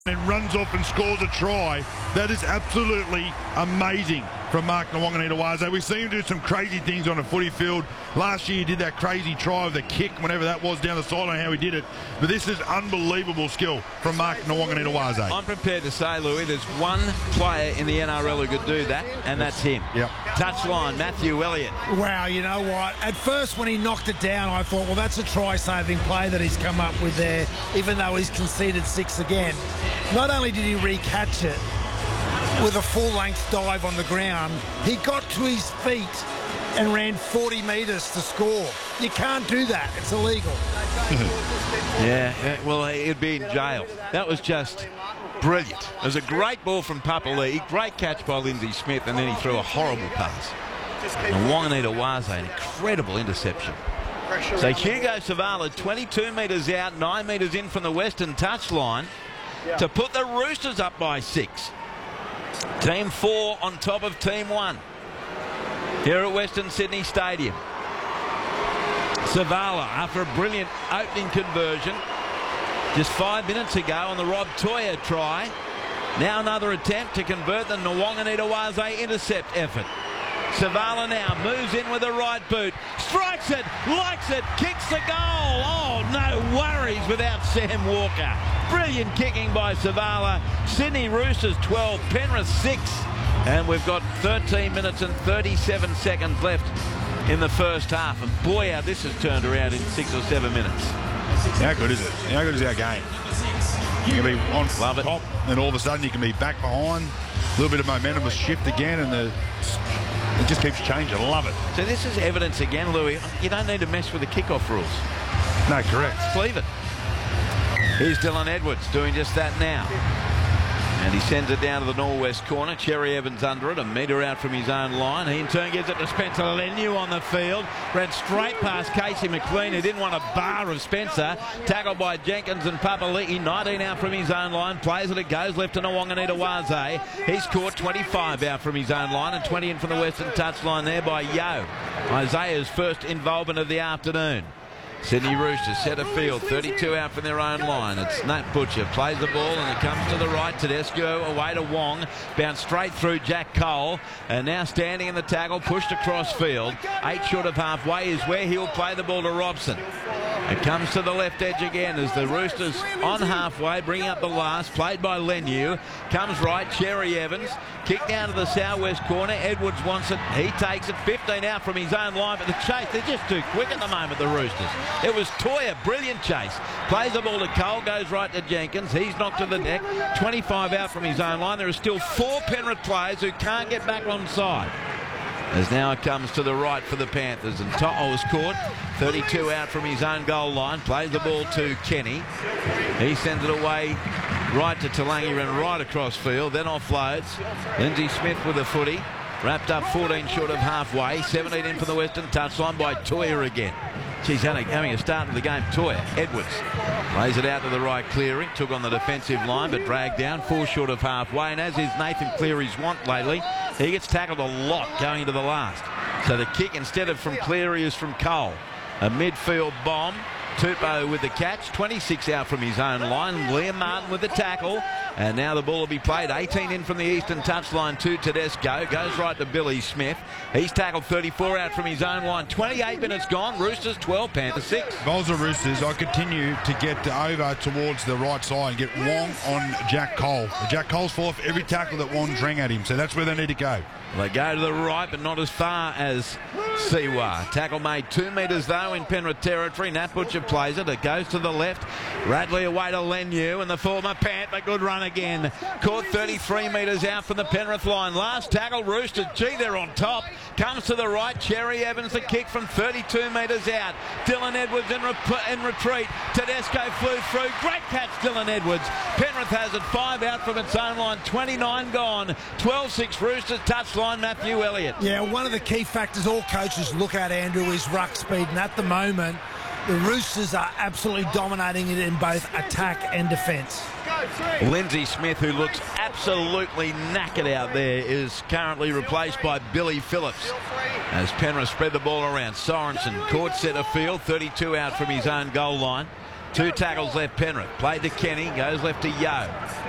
and runs off and scores a try. That is absolutely amazing from Mark Nawaqanitawase. We've seen him do some crazy things on a footy field. Last year he did that crazy try with the kick, whenever that was, down the sideline, how he did it. But this is unbelievable skill from Mark Nawaqanitawase. I'm prepared to say, Louis, there's one player in the NRL who could do that, and that's him. Yep. Touchline, Matthew Elliott. Wow, you know what? At first, when he knocked it down, I thought, well, that's a try-saving play that he's come up with there, even though he's conceded 6 again. Not only did he recatch it with a full-length dive on the ground, he got to his feet and ran 40 metres to score. You can't do that. It's illegal. Yeah, well, he'd be in jail. That was just brilliant. It was a great ball from Papali'i, great catch by Lindsay Smith, and then he threw a horrible pass. And Nawaqanitawase, an incredible interception. So Hugo Savala, 22 metres out, 9 metres in from the western touchline to put the Roosters up by 6. Team 4 on top of Team 1 here at Western Sydney Stadium. Savala, after a brilliant opening conversion just 5 minutes ago on the Rob Toya try. Now another attempt to convert the Nawaqanitawase intercept effort. Savala now moves in with the right boot, strikes it, likes it, kicks the goal. Oh, no worries without Sam Walker. Brilliant kicking by Savala. Sydney Roosters 12, Penrith 6. And we've got 13 minutes and 37 seconds left in the first half. And boy, how this has turned around in 6 or 7 minutes. How good is it? How good is our game? You can be on Love it. top, and all of a sudden you can be back behind. A little bit of momentum will shift again, and it just keeps changing. I love it. So this is evidence again, Louis. You don't need to mess with the kickoff rules. No, correct. Just leave it. Here's Dylan Edwards doing just that now. And he sends it down to the northwest corner. Cherry Evans under it, a metre out from his own line. He in turn gives it to Spencer Leniu on the field. Ran straight past Casey McLean, who didn't want a bar of Spencer. Tackled by Jenkins and Papali'i. 19 out from his own line. Plays it, it goes left to Nawaqanitawase. He's caught 25 out from his own line and 20 in from the western touchline there by Yeo. Isaiah's first involvement of the afternoon. Sydney Roosters centre field, 32 out from their own line. It's Nat Butcher, plays the ball and it comes to the right. Tedesco away to Wong, bounced straight through Jack Cole, and now standing in the tackle, pushed across field. 8 short of halfway is where he'll play the ball to Robson. It comes to the left edge again as the Roosters on halfway, bringing up the last, played by Leniu. Comes right, Cherry Evans, kick down to the southwest corner. Edwards wants it, he takes it, 15 out from his own line, but the chase, they're just too quick at the moment, the Roosters. It was Toya, brilliant chase. Plays the ball to Cole, goes right to Jenkins. He's knocked to the deck, 25 out from his own line. There are still 4 Penrith players who can't get back on side. As now it comes to the right for the Panthers, and To'o's caught, 32 out from his own goal line, plays the ball to Kenny. He sends it away right to Talangi, ran right across field, then offloads. Lindsay Smith with the footy, wrapped up 14 short of halfway, 17 in from the western touchline by Toya again. She's having a start of the game. Toya, Edwards lays it out to the right, Cleary, took on the defensive line but dragged down 4 short of halfway, and as is Nathan Cleary's want lately, he gets tackled a lot going into the last. So the kick instead of from Cleary is from Cole. A midfield bomb. Tupou with the catch, 26 out from his own line. Liam Martin with the tackle, and now the ball will be played 18 in from the eastern touchline to Tedesco, goes right to Billy Smith. He's tackled 34 out from his own line. 28 minutes gone. Roosters 12, Panthers 6. Bolzer Roosters, I continue to get over towards the right side and get Wong on Jack Cole. Jack Cole's fall off every tackle that Wong drang at him, so that's where they need to go. They go to the right, but not as far as Siwa. Tackle made 2 metres, though, in Penrith territory. Nat Butcher plays it. It goes to the left. Radley away to Leniu, and the former Panther. Good run again. Caught 33 metres out from the Penrith line. Last tackle, Roosters. Gee, they're on top. Comes to the right. Cherry Evans, the kick from 32 metres out. Dylan Edwards in retreat. Tedesco flew through. Great catch, Dylan Edwards. Penrith has it 5 out from its own line. 29 gone. 12-6 Roosters touchline. Matthew Elliott. Yeah, one of the key factors all coaches look at, Andrew, is ruck speed. And at the moment, the Roosters are absolutely dominating it in both attack and defence. Lindsay Smith, who looks absolutely knackered out there, is currently replaced by Billy Phillips. As Penrith spread the ball around, Sorensen caught centre field, 32 out from his own goal line. 2 tackles left Penrith. Played to Kenny, goes left to Yeo.